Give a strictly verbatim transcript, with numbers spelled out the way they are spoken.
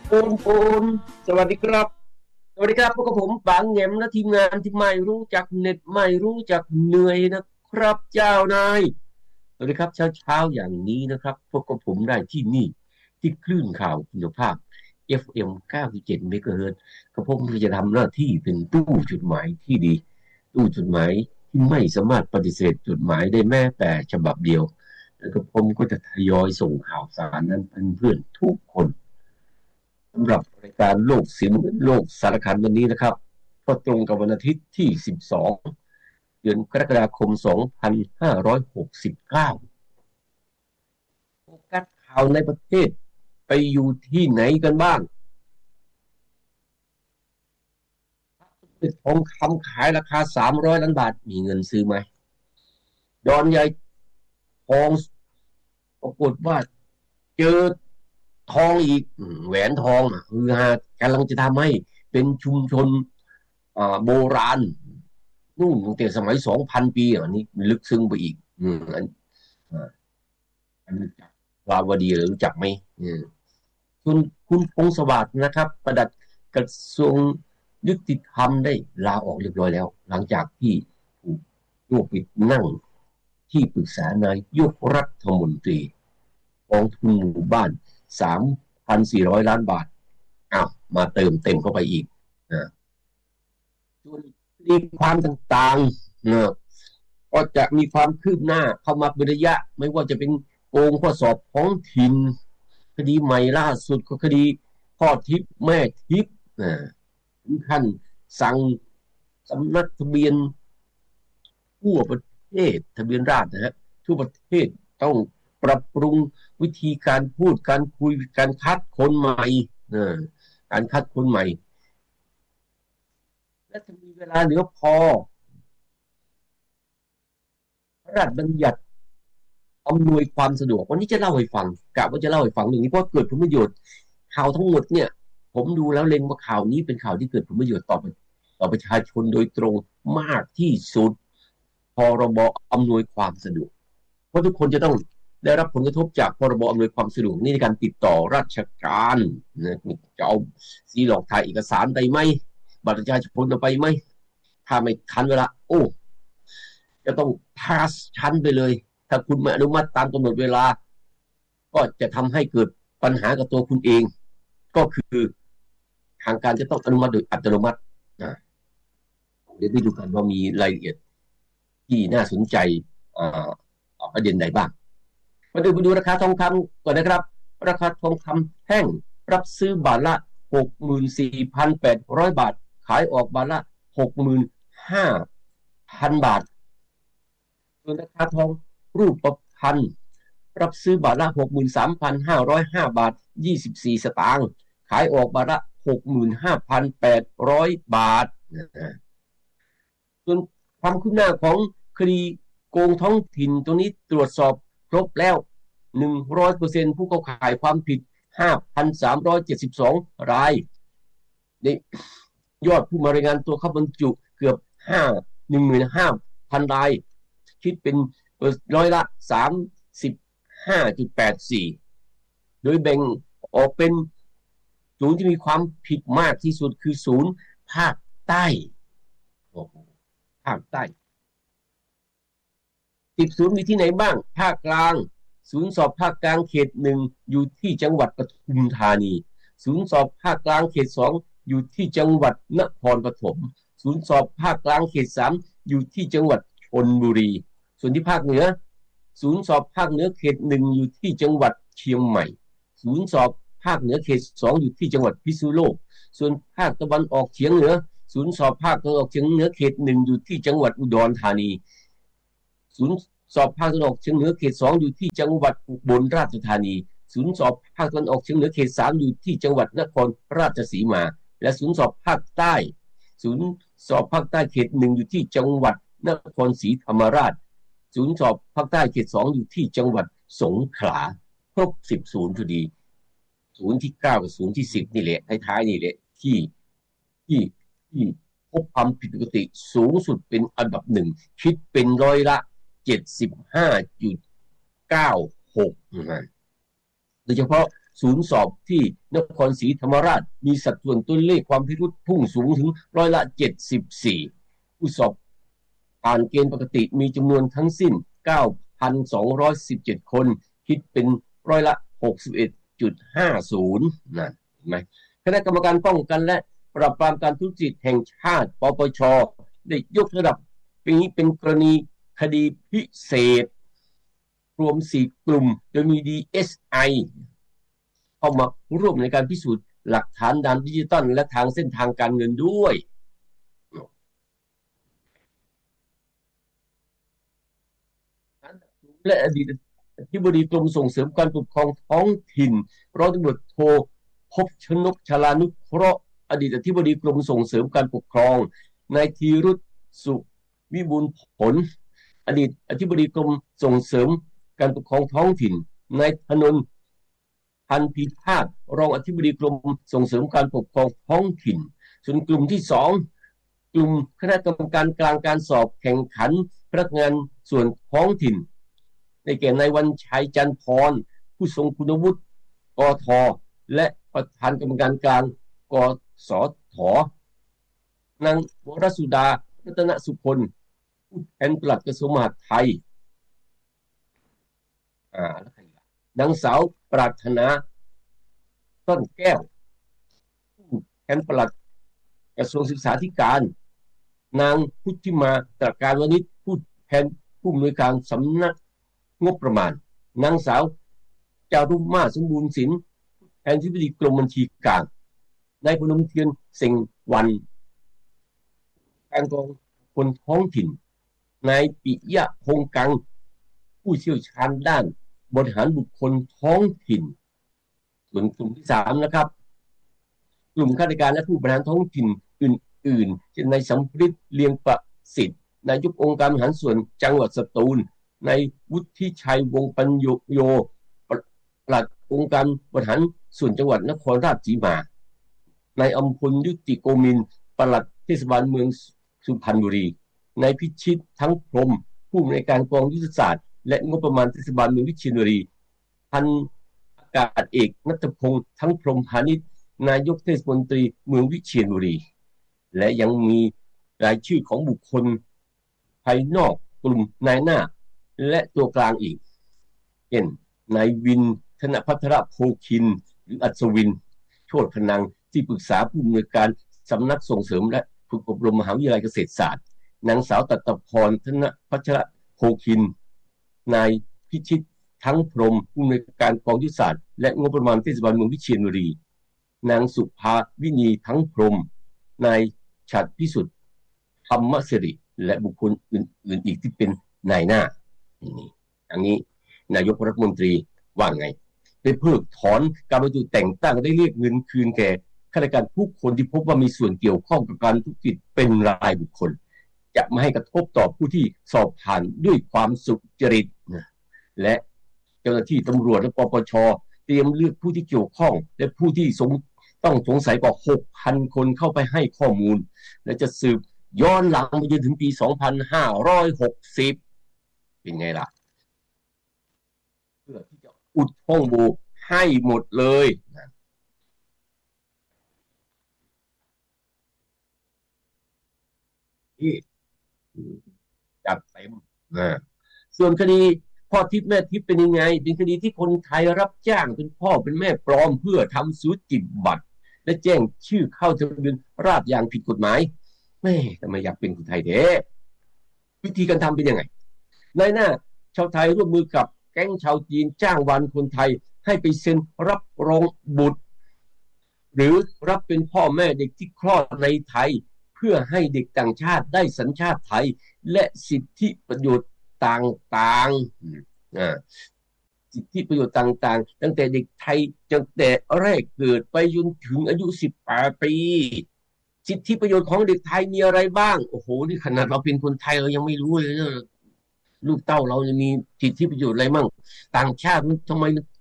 ปูนปูนสวัสดีครับสวัสดีครับพวกกับผมบางแหงมและทีมงานที่ไม่รู้จักเหน็ดไม่รู้จักเหนื่อยนะครับเจ้านายสวัสดีครับเช้าเช้าอย่างนี้นะครับพวกกับผมได้ที่นี่ที่คลื่นข่าวคุณภาพ เอฟ เอ็ม เก้าสิบเจ็ดเมกะเฮิรตซ์กระผมจะทำหน้าที่เป็นตู้จดหมายที่ดีตู้จดหมายที่ไม่สามารถปฏิเสธจดหมายได้แม้แต่ฉบับเดียวแล้วก็ผมก็จะทยอยส่งข่าวสารนั้นเป็นเพื่อนทุกคนสำหรับรายการโลกศิลป์โลกสารคดีวันนี้นะครับก็ตรงกับวันอาทิตย์ที่สิบสองเดือนกรกฎาคมสองพันห้าร้อยหกสิบเก้าโฟกัสข่าวในประเทศไปอยู่ที่ไหนกันบ้างทองคำขายราคาสามร้อยล้านบาทมีเงินซื้อไหมดอนใหญ่ทองปรากฏว่าเจอทองอีกแหวนทองคือฮากำลังจะทำให้เป็นชุมชนโบราณนู่นตั้งแต่สมัยสองพันปีอันนี้ลึกซึ้งไปอีกอืมอันอันรู้จักวาวดีหรือรู้จักไหมอืมคุณคุณพงศวัสดิ์นะครับประดัดกระทรวงยุติธรรมได้ลาออกเรียบร้อยแล้วหลังจากที่ถูกโยกไปนั่งที่ปรึกษานายกรัฐมนตรีกองทุนหมู่บ้านสามพันสี่ร้อยล้านบาทอ้าวมาเติมเต็มเข้าไปอีกนะส่วนคดีความต่างๆนะก็จะมีความคืบหน้าเข้ามาเป็นระยะไม่ว่าจะเป็นโกงข้อสอบท้องถิ่นคดีใหม่ล่าสุดก็คดีพ่อทิพย์แม่ทิพย์นะถึงขั้นสั่งสำนักทะเบียนทั่วประเทศทะเบียนราษฎร์นะฮะทั่วประเทศต้องปรับปรุงวิธีการพูดการคุยการคัดคนใหม่การคัดคนใหม่และจะมีเวลาเหลือพอพระราชบัญญัติอำนวยความสะดวกวันนี้จะเล่าให้ฟังกะว่าจะเล่าให้ฟังหนึ่งนี้เพราะเกิดผลประโยชน์ข่าวทั้งหมดเนี่ยผมดูแล้วเล็งว่าข่าวนี้เป็นข่าวที่เกิดผลประโยชน์ต่อต่อประชาชนโดยตรงมากที่สุดพรบอำนวยความสะดวกเพราะทุกคนจะต้องได้รับผลกระทบจากพรบอำนวยความสะดวกนี่ในการติดต่อราชการนะจะเอาซีหลอกถ่ายเอกสารไปไหมบัตรประชาชนเอาไปไหมถ้าไม่ทันเวลาโอ้จะต้องพาสชั้นไปเลยถ้าคุณไม่อนุมัติตามกำหนดเวลาก็จะทำให้เกิดปัญหากับตัวคุณเองก็คือทางการจะต้องอนุมัติโดยอัตโนมัตินะเดี๋ยวไปดูกันว่ามีรายละเอียดที่น่าสนใจประเด็นใดบ้างมาดูไปดูราคาทองคำก่อนนะครับราคาทองคำแท่งรับซื้อบาทละ หกหมื่นสี่พันแปดร้อย บาทขายออกบาทละ หกหมื่นห้าพัน บาทส่วนราคาทองรูปพรรณรับซื้อบาทละ หกหมื่นสามพันห้าร้อยห้า บาทยี่สิบสี่สตางค์ขายออกบาทละ หกหมื่นห้าพันแปดร้อย บาทส่วนความคืบหน้าของคดีโกงท้องถิ่นตรงนี้ตรวจสอบครบแล้ว หนึ่งร้อยเปอร์เซ็นต์ ผู้เข้าข่ายความผิด ห้าพันสามร้อยเจ็ดสิบสอง รายนี่ยอดผู้มารายงานตัวเข้าบรรจุเกือบหนึ่งหมื่นห้าพัน รายคิดเป็นร้อยละ สามสิบห้าจุดแปดสี่ โดยแบ่งออกเป็นศูนย์ที่มีความผิดมากที่สุดคือศูนย์ภาคใต้ภาคใต้สิบศูนย์มีที่ไหนบ้างภาคกลางศูนย์สอบภาคกลางเขตหนึ่งอยู่ที่จังหวัดปทุมธานีศูนย์สอบภาคกลางเขตสองอยู่ที่จังหวัดนครปฐมศูนย์สอบภาคกลางเขตสามอยู่ที่จังหวัดชลบุรีส่วนที่ภาคเหนือศูนย์สอบภาคเหนือเขตหนึ่งอยู่ที่จังหวัดเชียงใหม่ศูนย์สอบภาคเหนือเขตสองอยู่ที่จังหวัดพิษณุโลกส่วนภาคตะวันออกเฉียงเหนือศูนย์สอบภาคตะวันออกเฉียงเหนือเขตหนึ่งอยู่ที่จังหวัดอุดรธานีศูนย์สอบภาคตะวันออกเฉียงเหนือเขตสองอยู่ที่จังหวัดอุบลราชธานีศูนย์สอบภาคตะวันออกเฉียงเหนือเขตสามอยู่ที่จังหวัดนครราชสีมาและศูนย์สอบภาคใต้ศูนย์สอบภาคใต้เขตหนึ่งอยู่ที่จังหวัดนครศรีธรรมราชศูนย์สอบภาคใต้เขตสองอยู่ที่จังหวัดสงขลาครบสิบศูนย์พอดีศูนย์ที่เก้ากับศูนย์ที่สิบนี่แหละท้ายๆนี่แหละที่ที่ที่พบความผิดปกติสูงสุดเป็นอันดับหนึ่งคิดเป็นร้อยละเจ็ดสิบห้าจุดเก้าหกนะโดยเฉพาะศูนย์สอบที่นครศรีธรรมราชมีสัดส่วนตัวเลขความพิรุธพุ่งสูงถึงร้อยละเจ็ดสิบสี่ผู้สอบผ่านเกณฑ์ปกติมีจำนวนทั้งสิ้น เก้าพันสองร้อยสิบเจ็ด คนคิดเป็นร้อยละ หกสิบเอ็ดจุดห้าศูนย์ นั่นเห็นไหมคณะกรรมการป้องกันและปราบปรามการทุจริตแห่งชาติปปชได้ยกระดับปีนี้เป็นกรณีคดีพิเศษรวมสี่กลุ่มโดยมี ดี เอส ไอ เข้ามาร่วมในการพิสูจน์หลักฐานด้านดิจิทัลและทางเส้นทางการเงินด้วยและอดีตอธิบดีกรมส่งเสริมการปกครองท้องถิ่นร้อยตำรวจโทภพชนกชลานุเคราะห์อดีตอธิบดีกรมส่งเสริมการปกครองนายธีรุตสุวิบูลย์ผลอดีตอธิบดีกรมส่งเสริมการปกครองท้องถิ่นนายธนนท์พันพิพาทรองอธิบดีกรมส่งเสริมการปกครองท้องถิ่นส่วนกลุ่มที่สองกลุ่มคณะกรรมการกลางการสอบแข่งขันพนักงานส่วนท้องถิ่นในแก่นายวันชัยจันทร์พรผู้ทรงคุณวุฒิกทและประธานกรรมการกลางกสทนางวรสุดารัตนสุพลผู้แทนปลัดกระทรวงมหาดไทยอ่าแล้วใครอีกนางสาวปรารถนาต้นแก้วผู้แทนปลัดกระทรวงศึกษาธิการนางพุทธิมาตรการวณิชผู้แทนผู้อำนวยการสำนักงบประมาณนางสาวจารุมาสมบูรณ์สินแทนที่ปรึกษากรมบัญชีกลางนายพนมเทียนเซ็งวันการกองคนท้องถิ่นนายปิยะพงกังผู้เชี่ยวชาญด้านบริหารบุคคลท้องถิ่นส่วนกลุ่มที่สามนะครับกลุ่มข้าราชการและผู้บริหารท้องถิ่นอื่นๆเช่นนายสัมฤทธิ์เลียงประสิทธิ์นายกองค์การบริหารส่วนจังหวัดสตูลนายวุฒิชัยวงศ์ปัญโยปลัดองค์การบริหารส่วนจังหวัดนครราชสีมานายอำพลยุติโกมินทร์ปลัดเทศบาลเมืองสุพรรณบุรีนายพิชิตทั้งพรหมผู้อำนวยการกองยุทธศาสตร์และงบประมาณเทศบาลเมืองวิเชียรบุรีพันอากาศเอกณัฐพงษ์ทั้งพรหมพาณิชย์นายกเทศมนตรีเมืองวิเชียรบุรีและยังมีรายชื่อของบุคคลภายนอกกลุ่มนายหน้าและตัวกลางอีกเช่นนายวินธนภัทรโพคินหรืออัศวินโชติพนังที่ปรึกษาผู้อำนวยการสำนักส่งเสริมและฝึกอบรมมหาวิทยาลัยเกษตรศาสตร์นางสาวตัตพรธนภัทรโพคินนายพิชิตทั้งพรหมผู้อำนวยการกองยุทธศาสตร์และงบประมาณเทศบาลเมืองวิเชียรบุรีนางสุภาวินีทั้งพรหมนายฉัตรพิสุทธิ์ธรรมสิริและบุคคลอื่นๆอีกที่เป็นนายหน้านี่อย่างนี้นายกรัฐมนตรีว่าไงได้เพิกถอนการบรรจุแต่งตั้งได้เรียกเงินคืนแก่ข้าราชการผู้คนที่พบว่ามีส่วนเกี่ยวข้องกับการทุจริตเป็นรายบุคคลจะไม่ให้กระทบต่อผู้ที่สอบผ่านด้วยความสุจริตและเจ้าหน้าที่ตำรวจและปปชเตรียมเลือกผู้ที่เกี่ยวข้องและผู้ที่สงต้องสงสัยกว่า หกพัน คนเข้าไปให้ข้อมูลและจะสืบย้อนหลังไปจนถึงปี สองพันห้าร้อยหกสิบ เป็นไงล่ะเพื่อที่จะอุดช่องโหว่ให้หมดเลยที่จัดเต็มนะส่วนคดีพ่อทิพย์แม่ทิพย์เป็นยังไงเป็นคดีที่คนไทยรับจ้างเป็นพ่อเป็นแม่ปลอมเพื่อทำสูจิบัตรและแจ้งชื่อเข้าทะเบียนราษฎร์อย่างผิดกฎหมายแม่ทำไมอยากเป็นคนไทยแท้วิธีการทำเป็นยังไงในหน้าชาวไทยร่วมมือกับแก๊งชาวจีนจ้างวานคนไทยให้ไปเซ็นรับรองบุตรหรือรับเป็นพ่อแม่เด็กที่คลอดในไทยเพื่อให้เด็กต่างชาติได้สัญชาติไทยและสิทธิประโยชน์ต่างๆสิทธิประโยชน์ต่างๆตั้งแต่เด็กไทยตั้งแต่แรกเกิดไปจนถึงอายุสิบแปดปีสิทธิประโยชน์ของเด็กไทยมีอะไรบ้างโอ้โหนี่ขนาดเราเป็นคนไทยเรายังไม่รู้เลยลูกเต้าเราจะมีสิทธิประโยชน์อะไรมั่งต่างชาติทำไม